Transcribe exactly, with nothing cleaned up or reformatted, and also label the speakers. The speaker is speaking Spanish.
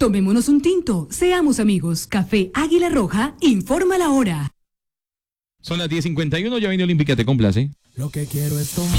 Speaker 1: Tomémonos un tinto, seamos amigos. Café Águila Roja, informa la hora.
Speaker 2: Son las diez cincuenta y uno, ya viene Olímpica, te complace.
Speaker 3: Lo que quiero es tomar.